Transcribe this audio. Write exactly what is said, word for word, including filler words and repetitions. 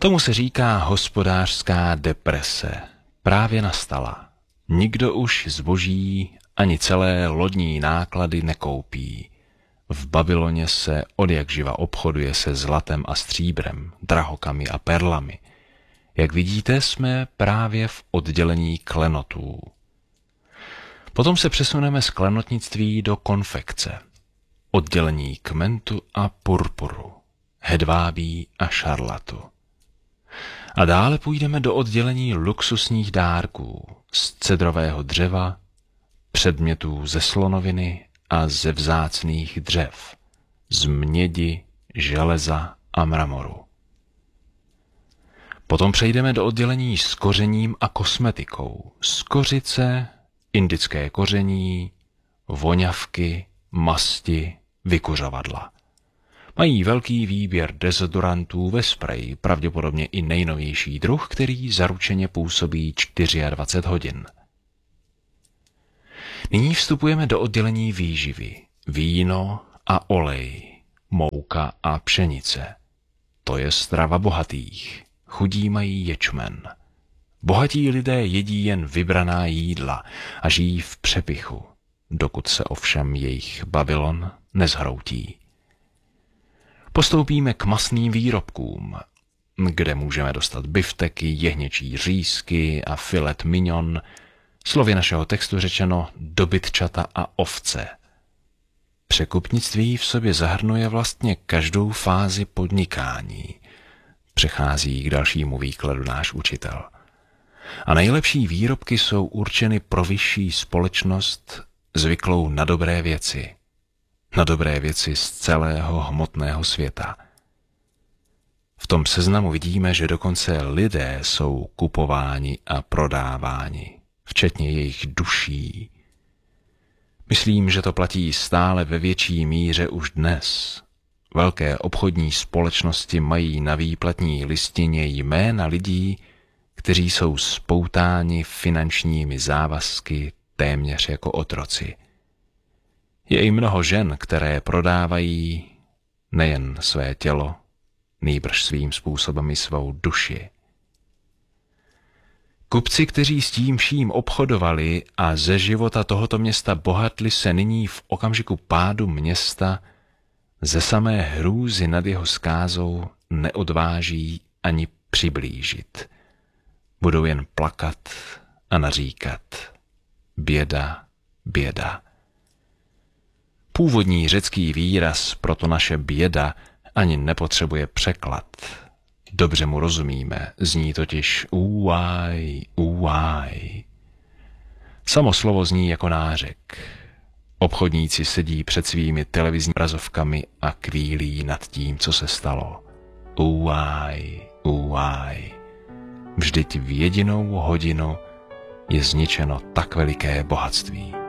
Tomu se říká hospodářská deprese. Právě nastala. Nikdo už zboží ani celé lodní náklady nekoupí. V Babyloně se odjakživa obchoduje se zlatem a stříbrem, drahokamy a perlami. Jak vidíte, jsme právě v oddělení klenotů. Potom se přesuneme z klenotnictví do konfekce. Oddělení kmentu a purpuru, hedvábí a šarlatu. A dále půjdeme do oddělení luxusních dárků z cedrového dřeva, předmětů ze slonoviny a ze vzácných dřev, z mědi, železa a mramoru. Potom přejdeme do oddělení s kořením a kosmetikou, z kořice, indické koření, voňavky, masti, vykuřovadla. Mají velký výběr dezodorantů ve spreji, pravděpodobně i nejnovější druh, který zaručeně působí dvacet čtyři hodin. Nyní vstupujeme do oddělení výživy. Víno a olej, mouka a pšenice. To je strava bohatých. Chudí mají ječmen. Bohatí lidé jedí jen vybraná jídla a žijí v přepichu, dokud se ovšem jejich Babylon nezhroutí. Postoupíme k masným výrobkům, kde můžeme dostat bifteky, jehněčí řízky a filet mignon, slovy našeho textu řečeno dobytčata a ovce. Překupnictví v sobě zahrnuje vlastně každou fázi podnikání. Přechází k dalšímu výkladu náš učitel. A nejlepší výrobky jsou určeny pro vyšší společnost zvyklou na dobré věci. Na dobré věci z celého hmotného světa. V tom seznamu vidíme, že dokonce lidé jsou kupováni a prodáváni, včetně jejich duší. Myslím, že to platí stále ve větší míře už dnes. Velké obchodní společnosti mají na výplatní listině jména lidí, kteří jsou spoutáni finančními závazky téměř jako otroci. Je i mnoho žen, které prodávají nejen své tělo, nýbrž svým způsobem i svou duši. Kupci, kteří s tím vším obchodovali a ze života tohoto města bohatli, se nyní v okamžiku pádu města ze samé hrůzy nad jeho skázou neodváží ani přiblížit. Budou jen plakat a naříkat. Běda, běda. Původní řecký výraz pro to naše běda ani nepotřebuje překlad. Dobře mu rozumíme, zní totiž úaj, úaj. Samo slovo zní jako nářek. Obchodníci sedí před svými televizními obrazovkami a kvílí nad tím, co se stalo. Úaj, úaj. Vždyť v jedinou hodinu je zničeno tak veliké bohatství.